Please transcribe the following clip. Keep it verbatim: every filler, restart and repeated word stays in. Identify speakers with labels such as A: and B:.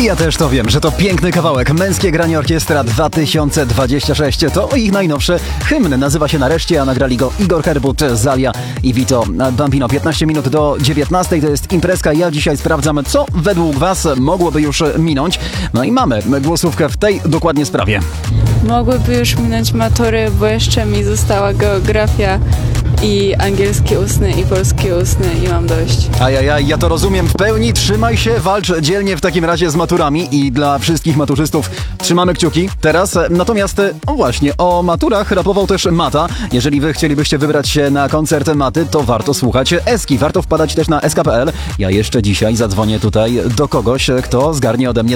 A: Ja też to wiem, że to piękny kawałek. Męskie granie orkiestra dwa tysiące dwadzieścia sześć. To ich najnowszy hymn. Nazywa się Nareszcie, a nagrali go Igor Herbut, Zalia i Vito Bambino. piętnaście minut do dziewiętnastej to jest imprezka. Ja dzisiaj sprawdzam, co według was mogłoby już minąć. No i mamy głosówkę w tej dokładnie sprawie.
B: Mogłyby już minąć matury, bo jeszcze mi została geografia i angielski ustny i polski ustny i mam dość.
A: Ajajaj, ja to rozumiem w pełni. Trzymaj się, walcz dzielnie w takim razie z maturami i dla wszystkich maturzystów trzymamy kciuki teraz. Natomiast, o właśnie, o maturach rapował też Mata. Jeżeli wy chcielibyście wybrać się na koncert Maty, to warto słuchać Eski. Warto wpadać też na S K kropka P L. Ja jeszcze dzisiaj zadzwonię tutaj do kogoś, kto zgarnie ode mnie